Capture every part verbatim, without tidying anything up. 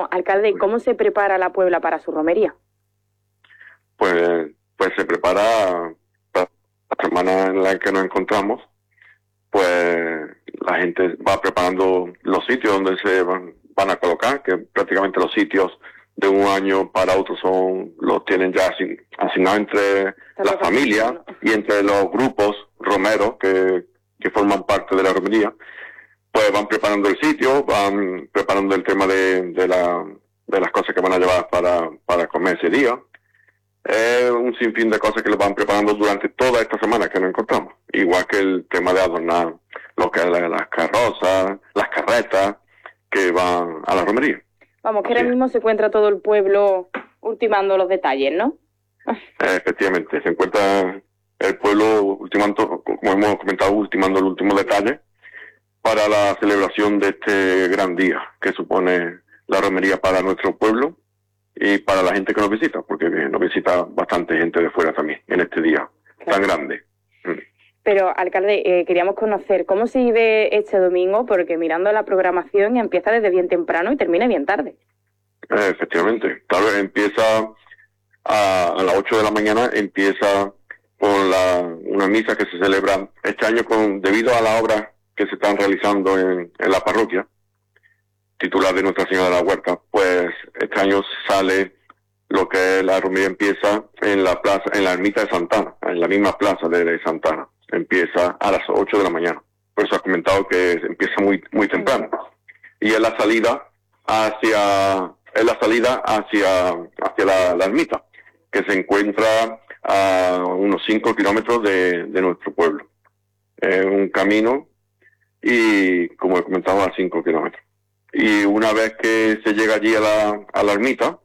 Bueno, alcalde, ¿cómo se prepara la Puebla para su romería? Pues, pues se prepara para la semana en la que nos encontramos, pues la gente va preparando los sitios donde se van, van a colocar, que prácticamente los sitios de un año para otro son los tienen ya asign, asignados entre las familias y entre los grupos romeros que, que forman parte de la romería. Pues van preparando el sitio, van preparando el tema de, de, la, de las cosas que van a llevar para, para comer ese día. Es un sinfín de cosas que lo van preparando durante toda esta semana que nos encontramos. Igual que el tema de adornar lo que es la, las carrozas, las carretas que van a la romería. Vamos, que ahora mismo se encuentra todo el pueblo ultimando los detalles, ¿no? Efectivamente, se encuentra el pueblo ultimando, como hemos comentado, ultimando el último detalle para la celebración de este gran día que supone la romería para nuestro pueblo y para la gente que nos visita, porque nos visita bastante gente de fuera también en este día claro. tan grande. Pero, alcalde, eh, queríamos conocer cómo se vive este domingo, porque mirando la programación empieza desde bien temprano y termina bien tarde. Eh, efectivamente, tal vez empieza a, a las ocho de la mañana, empieza con la, una misa que se celebra este año con debido a la obra que se están realizando en, en la parroquia, titular de Nuestra Señora de la Huerta, pues este año sale lo que es la romería empieza en la plaza, en la ermita de Santana, en la misma plaza de, de Santana, empieza a las ocho de la mañana. Por eso has comentado que empieza muy muy temprano. Y es la salida hacia, es la salida hacia, hacia la, la ermita, que se encuentra a unos cinco kilómetros de, de nuestro pueblo. Es un camino y, como he comentado, a cinco kilómetros. Y una vez que se llega allí a la, a la ermita,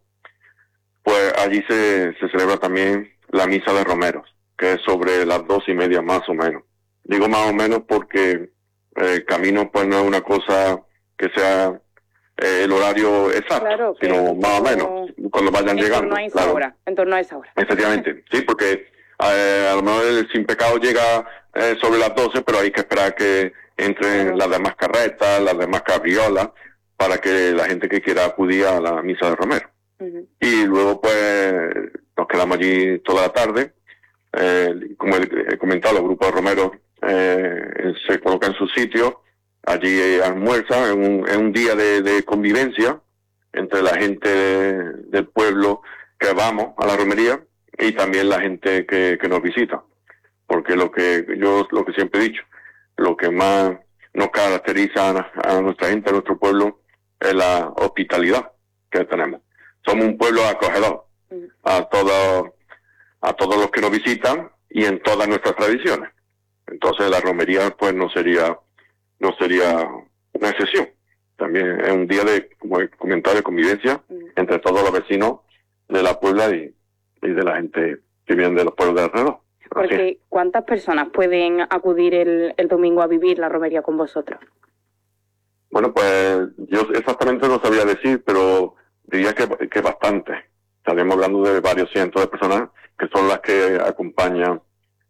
pues allí se, se celebra también la misa de romeros, que es sobre las dos y media más o menos. Digo más o menos porque el camino pues no es una cosa que sea eh, el horario exacto, claro, sino más o menos cuando vayan en llegando. Torno a esa claro. hora, en torno a esa hora. Efectivamente, sí, porque eh, a lo mejor el sin pecado llega eh, sobre las doce, pero hay que esperar que entren claro. las demás carretas, las demás cabriolas, para que la gente que quiera acudir a la misa de romero. Uh-huh. Y luego pues nos quedamos allí toda la tarde. Eh, como he comentado, los grupos de romeros eh, se colocan en su sitio, allí eh, almuerzan, en un, en un día de, de convivencia entre la gente de, del pueblo que vamos a la romería y también la gente que, que nos visita, porque lo que yo lo que siempre he dicho, lo que más nos caracteriza a, a nuestra gente, a nuestro pueblo, es la hospitalidad que tenemos. Somos un pueblo acogedor a todos a todos los que nos visitan y en todas nuestras tradiciones. Entonces la romería pues no sería no sería una excepción. También es un día de, como he comentado, de convivencia entre todos los vecinos de la Puebla y, y de la gente que viene de los pueblos de alrededor. Porque ¿cuántas personas pueden acudir el, el domingo a vivir la romería con vosotros? Bueno, pues yo exactamente no sabía decir, pero diría que, que bastante. Estaríamos hablando de varios cientos de personas que son las que acompañan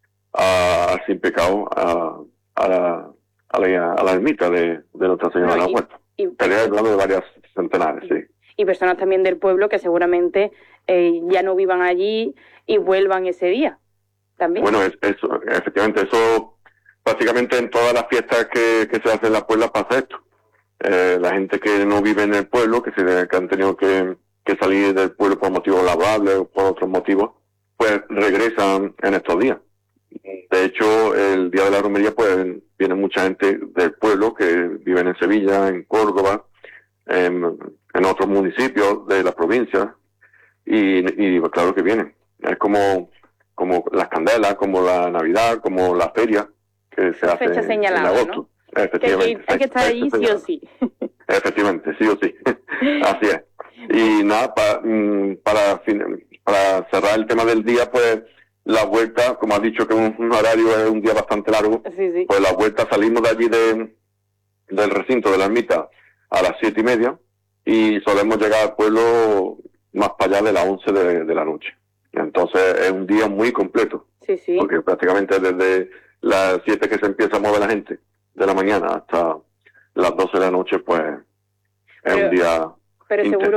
a, a Sin Pecado a, a, la, a, la, a la ermita de, de Nuestra Señora no, de la Huerta. Estaría hablando de varias centenares, sí. Y personas también del pueblo que seguramente eh, ya no vivan allí y vuelvan ese día también. Bueno, es, eso, efectivamente, eso prácticamente en todas las fiestas que, que se hacen en la Puebla pasa esto. Eh, la gente que no vive en el pueblo, que, se, que han tenido que, que salir del pueblo por motivos laborables o por otros motivos, pues regresan en estos días. De hecho, el día de la romería, pues viene mucha gente del pueblo que viven en Sevilla, en Córdoba, en, en otros municipios de la provincia, y, y claro que vienen. Es como, como las candelas, como la Navidad, como la feria que se hace fecha señalada, en agosto. ¿no? Efectivamente. Que hay que estar allí sí o sí. Efectivamente, sí o sí. Así es. Y nada, pa, para, para cerrar el tema del día, pues la vuelta, como has dicho que un, un horario es un día bastante largo, sí, sí. Pues la vuelta salimos de allí de, del recinto de la ermita a las siete y media y solemos llegar al pueblo más para allá de las once de, de la noche. Entonces es un día muy completo. Sí, sí. Porque prácticamente desde las siete que se empieza a mover la gente de la mañana hasta las doce de la noche, pues es pero, un día pero seguro